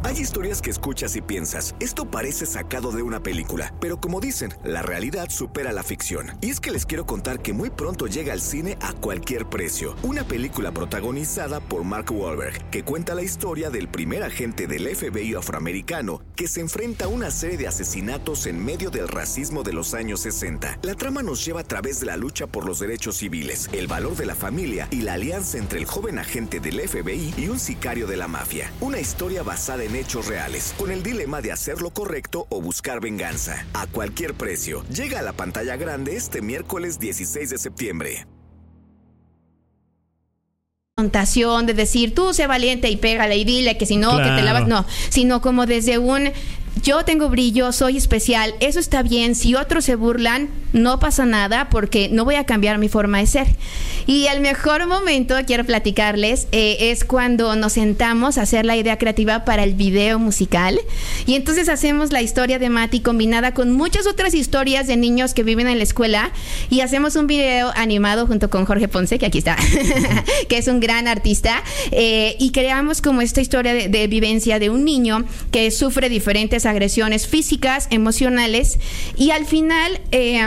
Hay historias que escuchas y piensas, esto parece sacado de una película, pero como dicen, la realidad supera la ficción. Y es que les quiero contar que muy pronto llega al cine A Cualquier Precio, una película protagonizada por Mark Wahlberg, que cuenta la historia del primer agente del FBI afroamericano que se enfrenta a una serie de asesinatos en medio del racismo de los años 60. La trama nos lleva a través de la lucha por los derechos civiles, el valor de la familia y la alianza entre el joven agente del FBI y un sicario de la mafia. Una historia basada en hechos reales, con el dilema de hacer lo correcto o buscar venganza. A Cualquier Precio. Llega a la pantalla grande este miércoles 16 de septiembre. De decir, tú sé valiente y pégale y dile que si no, claro, que te lavas. No, sino como desde un... Yo tengo brillo, soy especial, eso está bien. Si otros se burlan, no pasa nada porque no voy a cambiar mi forma de ser. Y el mejor momento, quiero platicarles, es cuando nos sentamos a hacer la idea creativa para el video musical. Y entonces hacemos la historia de Mati combinada con muchas otras historias de niños que viven en la escuela. Y hacemos un video animado junto con Jorge Ponce, que aquí está, que es un gran artista. Y creamos como esta historia de vivencia de un niño que sufre diferentes agresiones físicas, emocionales, y al final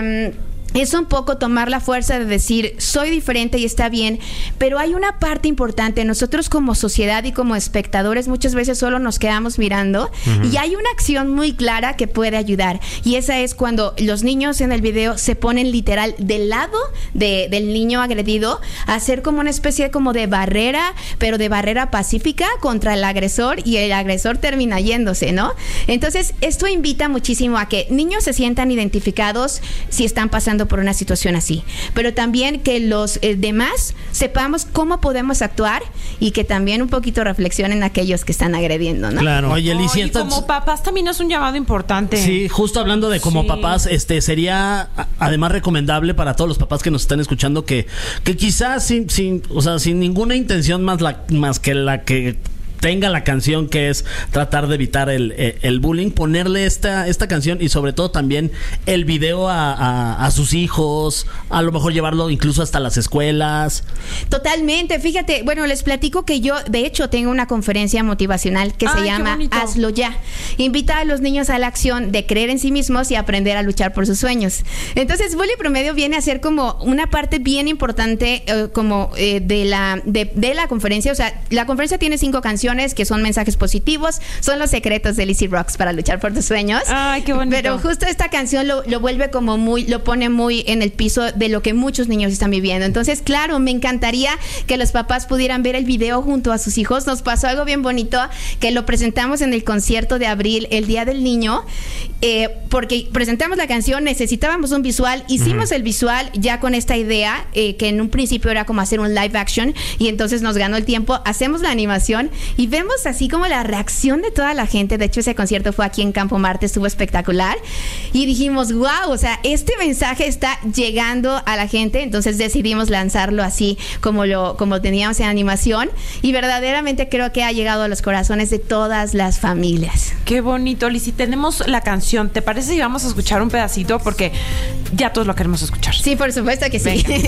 es un poco tomar la fuerza de decir, soy diferente y está bien, pero hay una parte importante. Nosotros como sociedad y como espectadores muchas veces solo nos quedamos mirando, y hay una acción muy clara que puede ayudar, y esa es cuando los niños en el video se ponen literal del lado del niño agredido, a hacer como una especie como de barrera, pero de barrera pacífica contra el agresor, y el agresor termina yéndose, ¿no? Entonces esto invita muchísimo a que niños se sientan identificados si están pasando por una situación así, pero también que los demás sepamos cómo podemos actuar, y que también un poquito reflexionen aquellos que están agrediendo, ¿no? Claro. Oye, Alicia, y como papás también es un llamado importante. Sí, justo hablando de como papás, sería además recomendable para todos los papás que nos están escuchando que quizás sin ninguna intención más que la que tenga la canción, que es tratar de evitar el bullying, ponerle esta canción, y sobre todo también el video a sus hijos, a lo mejor llevarlo incluso hasta las escuelas. Totalmente, fíjate, bueno, les platico que yo de hecho tengo una conferencia motivacional que se llama Hazlo Ya. Invita a los niños a la acción de creer en sí mismos y aprender a luchar por sus sueños. Entonces Bully Promedio viene a ser como una parte bien importante de la conferencia. O sea, la conferencia tiene 5 canciones que son mensajes positivos, son los secretos de Lizzy Rocks para luchar por tus sueños. Ay, qué bonito. Pero justo esta canción lo vuelve como lo pone muy en el piso de lo que muchos niños están viviendo. Entonces, claro, me encantaría que los papás pudieran ver el video junto a sus hijos. Nos pasó algo bien bonito, que lo presentamos en el concierto de abril, el Día del Niño, porque presentamos la canción, necesitábamos un visual, hicimos el visual ya con esta idea, que en un principio era como hacer un live action, y entonces nos ganó el tiempo, hacemos la animación y vemos así como la reacción de toda la gente. De hecho, ese concierto fue aquí en Campo Marte, estuvo espectacular, y dijimos, wow, o sea, este mensaje está llegando a la gente. Entonces decidimos lanzarlo así como teníamos en animación, y verdaderamente creo que ha llegado a los corazones de todas las familias. Qué bonito, Lizzy. Tenemos la canción, ¿te parece si vamos a escuchar un pedacito? Porque ya todos lo queremos escuchar. Sí, por supuesto que sí.